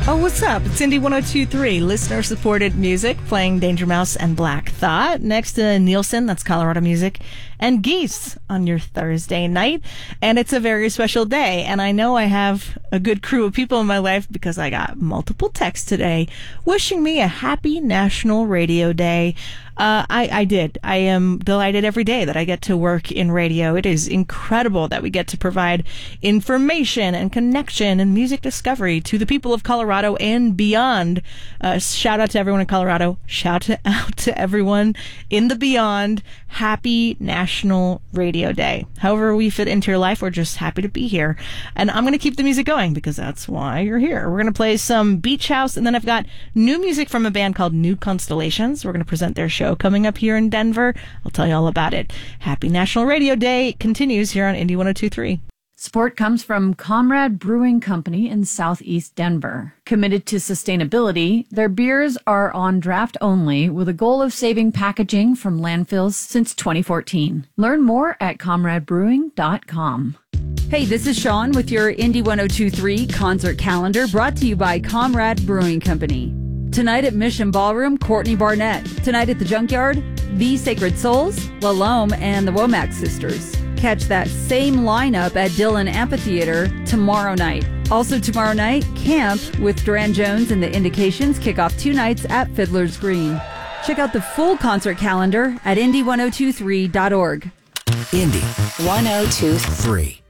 Oh, what's up? It's Indie 102.3, listener-supported music, playing Danger Mouse and Black Thought. Next to Nielsen, that's Colorado Music, and Geese on your Thursday night. And it's a very special day. And I know I have a good crew of people in my life because I got multiple texts today wishing me a happy National Radio Day. I did. I am delighted every day that I get to work in radio. It is incredible that we get to provide information and connection and music discovery to the people of Colorado and beyond. Shout out to everyone in Colorado. Shout out to everyone in the beyond. Happy National Radio Day. However we fit into your life, we're just happy to be here. And I'm going to keep the music going because that's why you're here. We're going to play some Beach House, and then I've got new music from a band called New Constellations. We're going to present their show coming up here in Denver. I'll tell you all about it. Happy National Radio Day continues here on Indie 102.3. Support comes from Comrade Brewing Company in Southeast Denver. Committed to sustainability, their beers are on draft only with a goal of saving packaging from landfills since 2014. Learn more at comradebrewing.com. Hey, this is Sean with your Indie 102.3 concert calendar brought to you by Comrade Brewing Company. Tonight at Mission Ballroom, Courtney Barnett. Tonight at the Junkyard, The Sacred Souls, Lalome, and the Womack Sisters. Catch that same lineup at Dillon Amphitheater tomorrow night. Also tomorrow night, Camp with Duran Jones and the Indications kick off 2 nights at Fiddler's Green. Check out the full concert calendar at indie1023.org. Indie 102.3.